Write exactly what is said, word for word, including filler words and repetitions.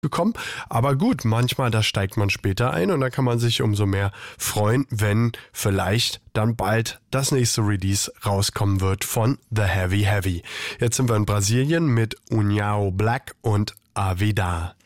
gekommen. Aber gut, manchmal da steigt man später ein und da kann man sich umso mehr freuen, wenn vielleicht dann bald das nächste Release rauskommen wird von The Heavy Heavy. Jetzt sind wir in Brasilien mit União Black und Avida.